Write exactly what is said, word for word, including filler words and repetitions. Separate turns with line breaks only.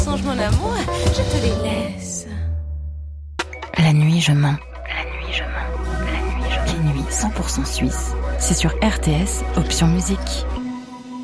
Songe mon amour, je te les laisse.
La nuit, je mens. La nuit, je mens. La nuit, je mens. Les nuits cent pour cent suisse. C'est sur R T S, option musique.